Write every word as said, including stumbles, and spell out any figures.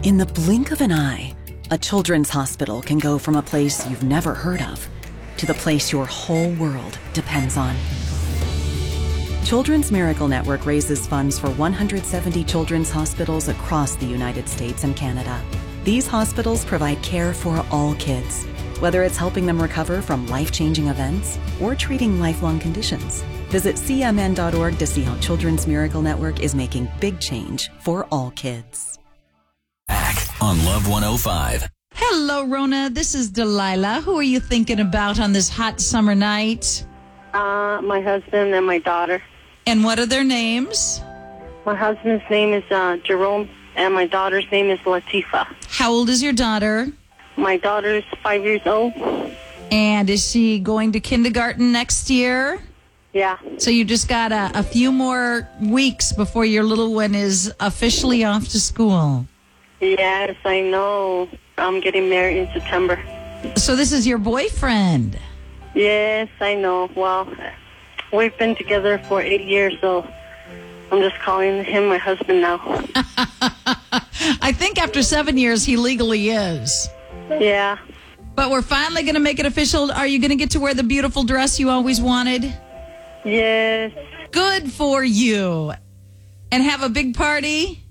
In the blink of an eye, a children's hospital can go from a place you've never heard of to the place your whole world depends on. Children's Miracle Network raises funds for one hundred seventy children's hospitals across the United States and Canada. These hospitals provide care for all kids, whether it's helping them recover from life-changing events or treating lifelong conditions. Visit C M N dot org to see how Children's Miracle Network is making big change for all kids. On Love one oh five. Hello, Rona. This is Delilah. Who are you thinking about on this hot summer night? Uh, my husband and my daughter. And what are their names? My husband's name is uh, Jerome, and my daughter's name is Latifa. How old is your daughter? My daughter's five years old. And is she going to kindergarten next year? Yeah. So you just got a, a few more weeks before your little one is officially off to school. Yes, I know. I'm getting married in September. So this is your boyfriend? Yes, I know. Well, we've been together for eight years, so I'm just calling him my husband now. I think after seven years, he legally is. Yeah. But we're finally going to make it official. Are you going to get to wear the beautiful dress you always wanted? Yes. Good for you. And have a big party?